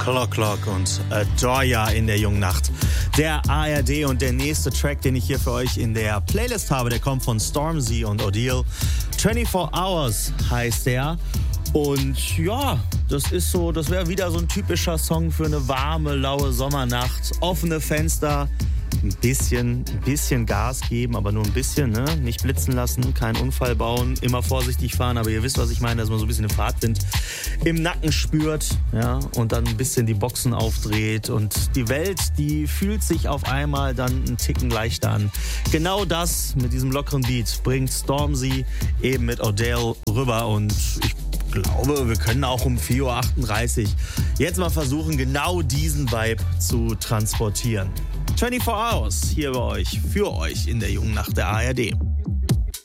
Clock und Adoya in der jungen Nacht der ARD. Und der nächste Track, den ich hier für euch in der Playlist habe, der kommt von Stormzy und Odile. 24 Hours heißt der. Und ja, das wäre wieder so ein typischer Song für eine warme, laue Sommernacht. Offene Fenster, ein bisschen Gas geben, aber nur ein bisschen, ne? Nicht blitzen lassen, keinen Unfall bauen, immer vorsichtig fahren, aber ihr wisst, was ich meine, dass man so ein bisschen den Fahrtwind im Nacken spürt, ja, und dann ein bisschen die Boxen aufdreht und die Welt, die fühlt sich auf einmal dann einen Ticken leichter an. Genau das mit diesem lockeren Beat bringt Stormzy eben mit Odile rüber und ich glaube, wir können auch um 4.38 Uhr jetzt mal versuchen, genau diesen Vibe zu transportieren. 24 Hours hier bei euch, für euch in der jungen Nacht der ARD.